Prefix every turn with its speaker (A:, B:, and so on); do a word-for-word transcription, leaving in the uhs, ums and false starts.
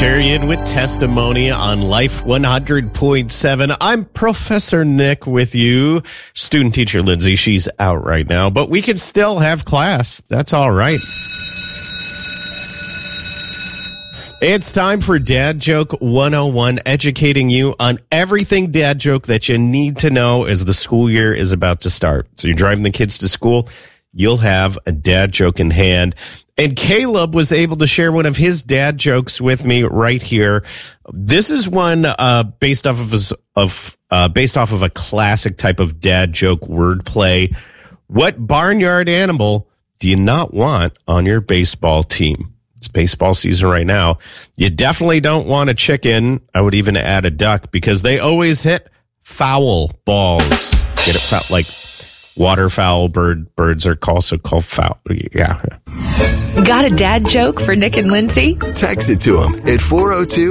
A: Tarian with testimony on Life one hundred point seven. I'm Professor Nick with you. Student teacher Lindsay, she's out right now, but we can still have class. That's all right. It's time for Dad Joke one oh one, educating you on everything dad joke that you need to know as the school year is about to start. So you're driving the kids to school, you'll have a dad joke in hand. And Caleb was able to share one of his dad jokes with me right here. This is one uh, based off of his, of uh, based off of a classic type of dad joke wordplay. What barnyard animal do you not want on your baseball team? It's baseball season right now. You definitely don't want a chicken. I would even add a duck because they always hit foul balls. Get it foul, like waterfowl bird birds are also called foul. Yeah.
B: Got a dad joke for Nick and Lindsay?
C: Text it to them at four oh two